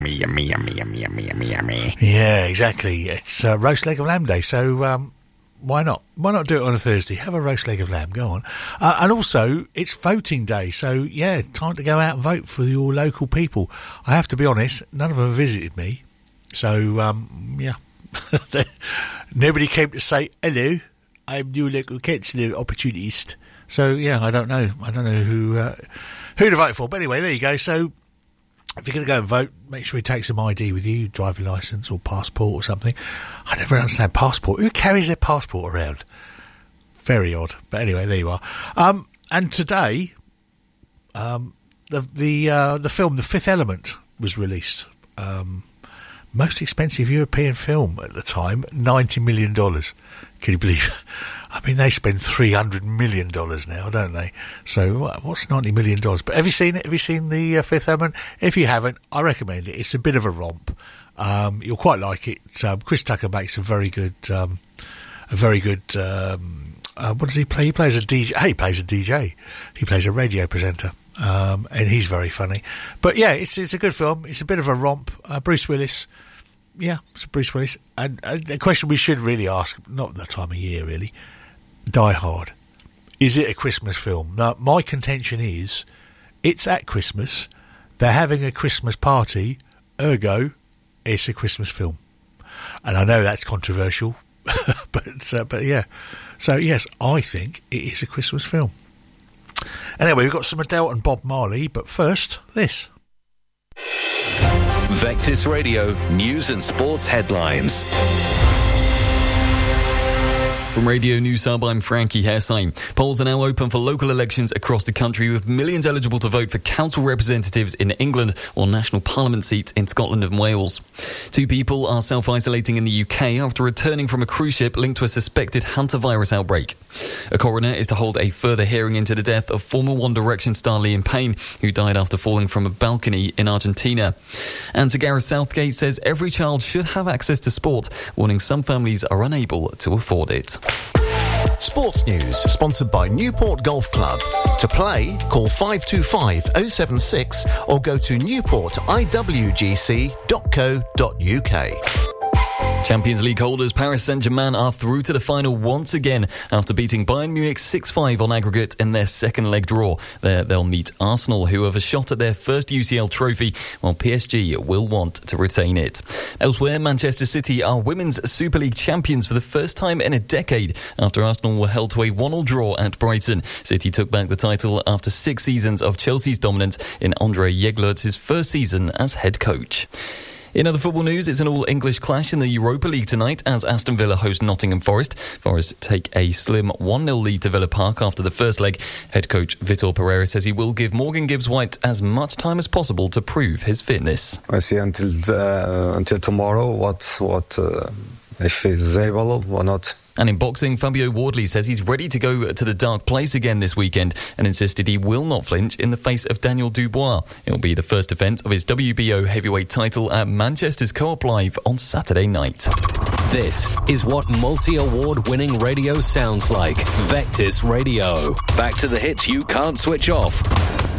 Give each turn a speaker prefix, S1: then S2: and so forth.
S1: Yeah, exactly. It's roast leg of lamb day, so why not? Why not do it on a Thursday? Have a roast leg of lamb, go on. And also, it's voting day, so yeah, time to go out and vote for your local people. I have to be honest, none of them have visited me, so yeah. Nobody came to say, hello, I'm your local councillor opportunist. So yeah, I don't know who to vote for. But anyway, there you go. So if you're going to go and vote, make sure you take some ID with you, driving licence or passport or something. I never understand passport. Who carries their passport around? Very odd. But anyway, there you are. And today, the film The Fifth Element was released. Most expensive European film at the time, $90 million. Can you believe? I mean, they spend $300 million now, don't they? So what's $90 million? But have you seen it? Have you seen The Fifth Element? If you haven't, I recommend it. It's a bit of a romp. You'll quite like it. Chris Tucker makes a very good. What does he play? He plays a DJ. He plays a DJ. He plays a radio presenter. And he's very funny. But yeah, it's a good film. It's a bit of a romp. Bruce Willis. Yeah, it's Bruce Willis. And the question we should really ask, not the time of year really, Die Hard. Is it a Christmas film? Now, my contention is it's at Christmas. They're having a Christmas party. Ergo, it's a Christmas film. And I know that's controversial. but yeah. So yes, I think it is a Christmas film. Anyway, we've got some Adele and Bob Marley, but first, this.
S2: Vectis Radio News and Sports Headlines.
S3: From Radio News Hub, I'm Frankie Hairsine. Polls are now open for local elections across the country, with millions eligible to vote for council representatives in England or national parliament seats in Scotland and Wales. 2 people are self-isolating in the UK after returning from a cruise ship linked to a suspected hantavirus outbreak. A coroner is to hold a further hearing into the death of former One Direction star Liam Payne, who died after falling from a balcony in Argentina. And Sir Gareth Southgate says every child should have access to sport, warning some families are unable to afford it.
S4: Sports news sponsored by Newport Golf Club. To play, call 525 076 or go to newportiwgc.co.uk.
S3: Champions League holders Paris Saint-Germain are through to the final once again after beating Bayern Munich 6-5 on aggregate in their second leg draw. There they'll meet Arsenal, who have a shot at their first UCL trophy, while PSG will want to retain it. Elsewhere, Manchester City are Women's Super League champions for the first time in a decade after Arsenal were held to a 1-1 draw at Brighton. City took back the title after 6 seasons of Chelsea's dominance in Andre Jeglert's first season as head coach. In other football news, it's an all-English clash in the Europa League tonight as Aston Villa host Nottingham Forest. Forest take a slim 1-0 lead to Villa Park after the first leg. Head coach Vitor Pereira says he will give Morgan Gibbs-White as much time as possible to prove his fitness.
S5: I see until tomorrow what if he's able or not.
S3: And in boxing, Fabio Wardley says he's ready to go to the dark place again this weekend and insisted he will not flinch in the face of Daniel Dubois. It will be the first defence of his WBO heavyweight title at Manchester's Co-op Live on Saturday night.
S2: This is what multi-award winning radio sounds like. Vectis Radio. Back to the hits you can't switch off.